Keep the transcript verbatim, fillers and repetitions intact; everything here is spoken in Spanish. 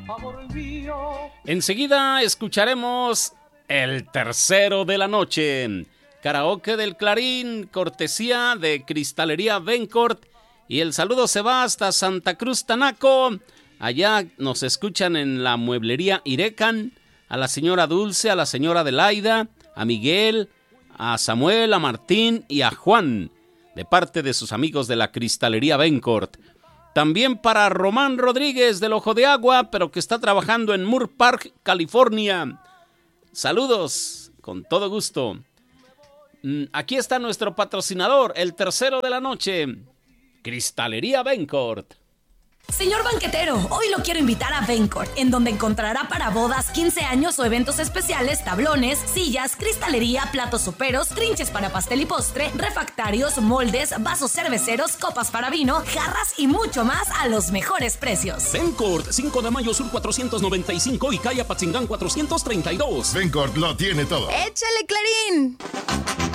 Enseguida escucharemos El Tercero de la Noche, karaoke del Clarín, cortesía de Cristalería Bencourt, y el saludo se va hasta Santa Cruz, Tanaco. Allá nos escuchan en la mueblería Irecan, a la señora Dulce, a la señora Adelaida, a Miguel, a Samuel, a Martín y a Juan, de parte de sus amigos de la Cristalería Bencourt. También para Román Rodríguez del Ojo de Agua, pero que está trabajando en Moore Park, California. Saludos, con todo gusto. Aquí está nuestro patrocinador, El Tercero de la Noche, Cristalería Bencourt. Señor banquetero, hoy lo quiero invitar a Bencourt, en donde encontrará para bodas, quince años o eventos especiales, tablones, sillas, cristalería, platos soperos, trinches para pastel y postre, refractarios, moldes, vasos cerveceros, copas para vino, jarras y mucho más a los mejores precios. Bencourt, cinco de mayo sur cuatrocientos noventa y cinco y calle Apatzingán cuatrocientos treinta y dos. Bencourt lo tiene todo. ¡Échale, Clarín!